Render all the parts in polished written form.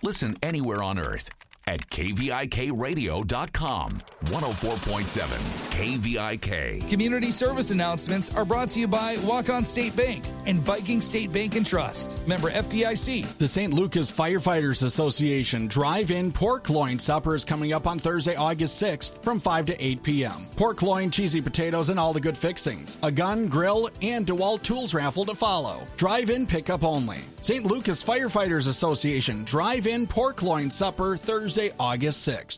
Listen anywhere on earth at kvikradio.com. 104.7 KVIK. Community service announcements are brought to you by Walk-On State Bank and Viking State Bank and Trust. Member FDIC. The St. Lucas Firefighters Association Drive-In Pork Loin Supper is coming up on Thursday, August 6th from 5 to 8 p.m. Pork loin, cheesy potatoes, and all the good fixings. A gun, grill, and DeWalt tools raffle to follow. Drive-in pickup only. St. Lucas Firefighters Association Drive-In Pork Loin Supper Thursday, August 6th.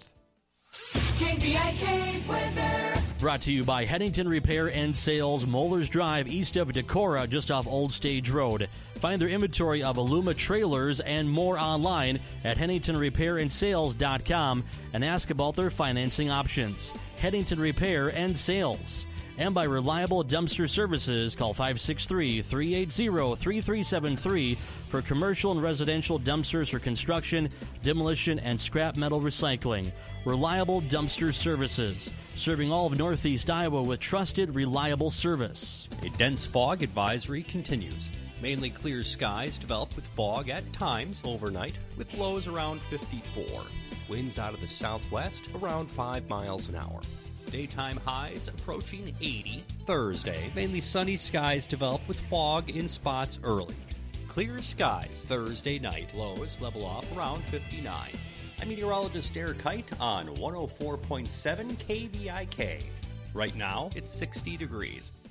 KVIK weather. Brought to you by Headington Repair and Sales, Mollers Drive, east of Decorah, just off Old Stage Road. Find their inventory of Aluma trailers and more online at HeadingtonRepairandSales.com and ask about their financing options. Headington Repair and Sales. And by Reliable Dumpster Services, call 563-380-3373 for commercial and residential dumpsters for construction, demolition, and scrap metal recycling. Reliable Dumpster Services, serving all of Northeast Iowa with trusted, reliable service. A dense fog advisory continues. Mainly clear skies develop with fog at times overnight, with lows around 54. Winds out of the southwest around 5 miles an hour. Daytime highs approaching 80. Thursday, mainly sunny skies develop with fog in spots early. Clear skies Thursday night. Lows level off around 59. I'm meteorologist Derek Kite on 104.7 KVIK. Right now, it's 60 degrees.